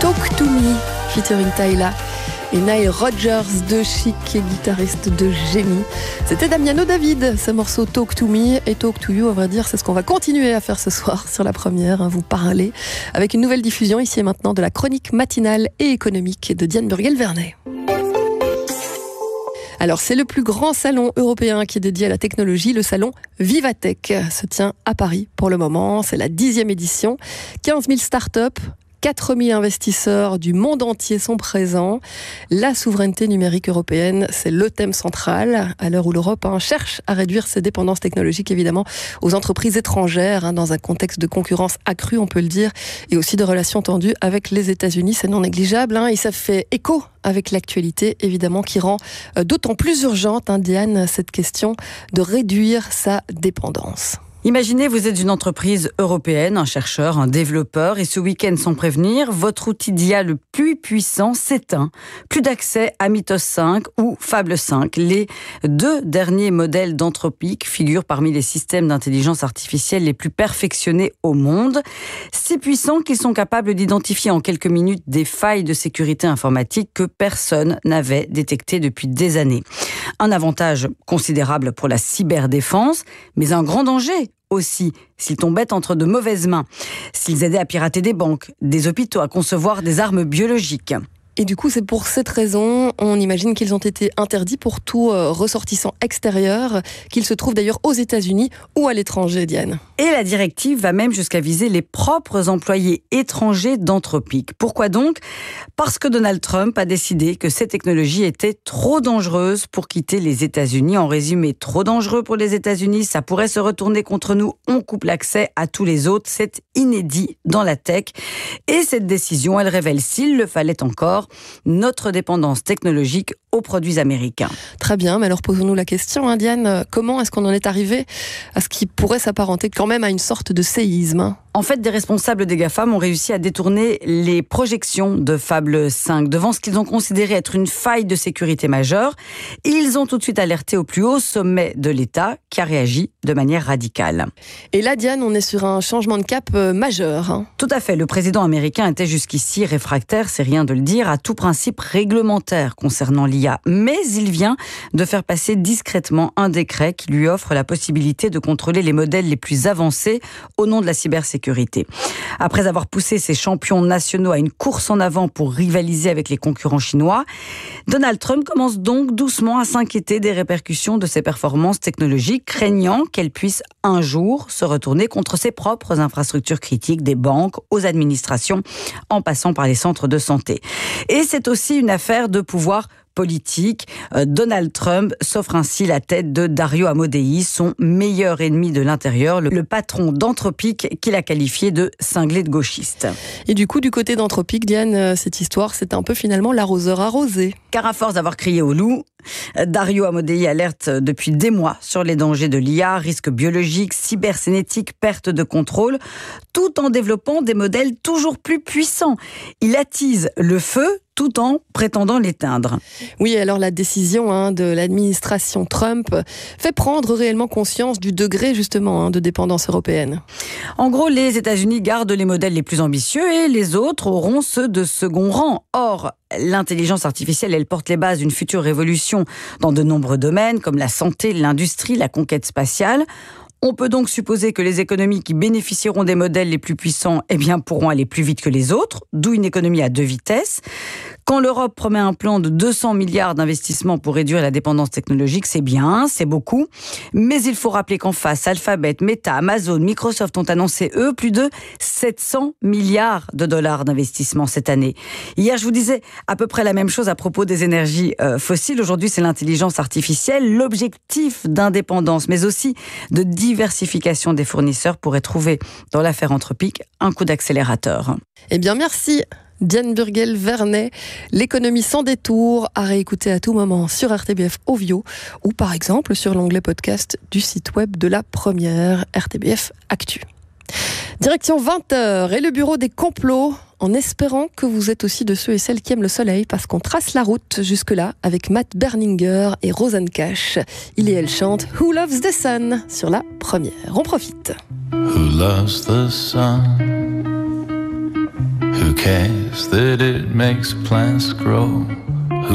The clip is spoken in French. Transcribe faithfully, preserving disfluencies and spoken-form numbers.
Talk to Me, featuring Tyla et Nile Rodgers, deux chic et guitaristes de génie. C'était Damiano David, ce morceau Talk to Me et Talk to You, à vrai dire, c'est ce qu'on va continuer à faire ce soir sur la première, hein, vous parler, avec une nouvelle diffusion ici et maintenant de la chronique matinale et économique de Diane Burgel-Vernet. Alors, c'est le plus grand salon européen qui est dédié à la technologie, le salon Vivatech, se tient à Paris pour le moment. C'est la dixième édition. quinze mille startups, quatre mille investisseurs du monde entier sont présents. La souveraineté numérique européenne, c'est le thème central, à l'heure où l'Europe hein, cherche à réduire ses dépendances technologiques, évidemment, aux entreprises étrangères, hein, dans un contexte de concurrence accrue, on peut le dire, et aussi de relations tendues avec les États-Unis. C'est non négligeable, hein, et ça fait écho avec l'actualité, évidemment, qui rend euh, d'autant plus urgente, hein, Diane, cette question de réduire sa dépendance. Imaginez, vous êtes une entreprise européenne, un chercheur, un développeur, et ce week-end, sans prévenir, votre outil d'I A le plus puissant s'éteint. Plus d'accès à Mythos cinq ou Fable cinq. Les deux derniers modèles d'Anthropic figurent parmi les systèmes d'intelligence artificielle les plus perfectionnés au monde. Si puissants qu'ils sont capables d'identifier en quelques minutes des failles de sécurité informatique que personne n'avait détectées depuis des années. Un avantage considérable pour la cyberdéfense, mais un grand danger aussi, s'ils tombaient entre de mauvaises mains, s'ils aidaient à pirater des banques, des hôpitaux, à concevoir des armes biologiques. Et du coup, c'est pour cette raison, on imagine qu'ils ont été interdits pour tout euh, ressortissant extérieur, qu'ils se trouvent d'ailleurs aux États-Unis ou à l'étranger, Diane. Et la directive va même jusqu'à viser les propres employés étrangers d'Anthropic. Pourquoi donc ? Parce que Donald Trump a décidé que ces technologies étaient trop dangereuses pour quitter les États-Unis. En résumé, trop dangereux pour les États-Unis, ça pourrait se retourner contre nous. On coupe l'accès à tous les autres. C'est inédit dans la tech. Et cette décision, elle révèle, s'il le fallait encore, notre dépendance technologique aux produits américains. Très bien, mais alors posons-nous la question, hein, Diane, comment est-ce qu'on en est arrivé à ce qui pourrait s'apparenter quand même à une sorte de séisme ? En fait, des responsables des GAFAM ont réussi à détourner les projections de Fable cinq devant ce qu'ils ont considéré être une faille de sécurité majeure. Et ils ont tout de suite alerté au plus haut sommet de l'État qui a réagi de manière radicale. Et là, Diane, on est sur un changement de cap euh, majeur. Hein. Tout à fait. Le président américain était jusqu'ici réfractaire, c'est rien de le dire, à tout principe réglementaire concernant l'I A. Mais il vient de faire passer discrètement un décret qui lui offre la possibilité de contrôler les modèles les plus avancés au nom de la cybersécurité. Après avoir poussé ses champions nationaux à une course en avant pour rivaliser avec les concurrents chinois, Donald Trump commence donc doucement à s'inquiéter des répercussions de ses performances technologiques, craignant qu'elles puissent un jour se retourner contre ses propres infrastructures critiques, des banques aux administrations, en passant par les centres de santé. Et c'est aussi une affaire de pouvoir politique. Donald Trump s'offre ainsi la tête de Dario Amodei, son meilleur ennemi de l'intérieur, le patron d'Anthropic qu'il a qualifié de cinglé de gauchiste. Et du coup, du côté d'Anthropic, Diane, cette histoire, c'est un peu finalement l'arroseur arrosé. Car à force d'avoir crié au loup, Dario Amodei alerte depuis des mois sur les dangers de l'I A, risques biologiques, cybersénétiques, perte de contrôle, tout en développant des modèles toujours plus puissants. Il attise le feu tout en prétendant l'éteindre. Oui, alors la décision hein, de l'administration Trump fait prendre réellement conscience du degré justement hein, de dépendance européenne. En gros, les États-Unis gardent les modèles les plus ambitieux et les autres auront ceux de second rang. Or, l'intelligence artificielle, elle porte les bases d'une future révolution dans de nombreux domaines comme la santé, l'industrie, la conquête spatiale. On peut donc supposer que les économies qui bénéficieront des modèles les plus puissants eh bien, pourront aller plus vite que les autres, d'où une économie à deux vitesses. Quand l'Europe promet un plan de deux cents milliards d'investissements pour réduire la dépendance technologique, c'est bien, c'est beaucoup. Mais il faut rappeler qu'en face, Alphabet, Meta, Amazon, Microsoft ont annoncé, eux, plus de sept cents milliards de dollars d'investissement cette année. Hier, je vous disais à peu près la même chose à propos des énergies euh, fossiles. Aujourd'hui, c'est l'intelligence artificielle. L'objectif d'indépendance, mais aussi de diversification des fournisseurs pourrait trouver dans l'affaire Anthropic un coup d'accélérateur. Eh bien, merci. Diane Burgel-Vernet, l'économie sans détour, à réécouter à tout moment sur R T B F Ovio ou par exemple sur l'onglet podcast du site web de la première R T B F Actu. Direction vingt heures et le bureau des complots, en espérant que vous êtes aussi de ceux et celles qui aiment le soleil, parce qu'on trace la route jusque-là avec Matt Berninger et Rosanne Cash. Il et elle chantent Who Loves the Sun sur la première. On profite. Who loves the sun? Who cares that it makes plants grow?